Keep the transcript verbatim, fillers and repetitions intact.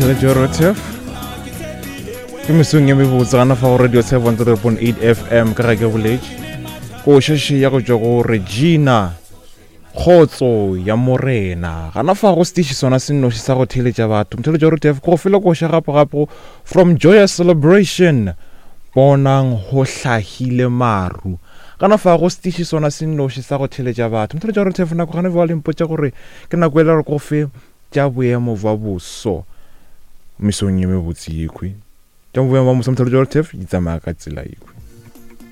Mothelejorotev ke mesong ya mebotse gana fa go radio seven hundred point eight F M ka ga ke boletse go sheshe ya go tšwa go Regina Khotso ya Morena gana fa go stishi sona senoši sa go theletša batho Mothelejorotev go fela go sha gapo gapo from Joyous Celebration bonang ho hlahile maru gana fa go stishi sona senoši sa go theletša batho Mothelejorotev nako gana ba le mpotša gore ke nako e le re go fe tša boemo ba boso mesong ye mebotse yekwe tša boemo ba moso Mothelejorotev e tsamaya ka tsela yekwe.